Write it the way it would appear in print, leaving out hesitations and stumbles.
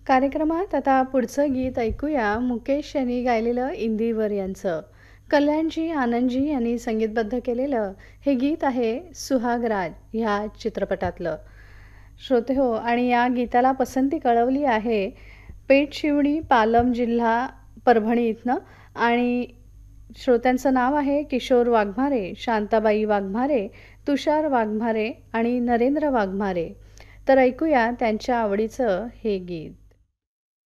कार्यक्रमात आता पुढचं गीत ऐकूया मुकेश यांनी गायलेलं इंदिवर यांचं. कल्याणजी आनंदजी यांनी संगीतबद्ध केलेलं हे गीत आहे सुहागराज ह्या चित्रपटातलं. श्रोतेहो, आणि या गीताला पसंती कळवली आहे पेठशिवणी, पालम जिल्हा परभणी इथनं. आणि श्रोत्यांचं नाव आहे किशोर वाघमारे, शांताबाई वाघमारे, तुषार वाघमारे आणि नरेंद्र वाघमारे. तर ऐकूया त्यांच्या आवडीचं हे गीत.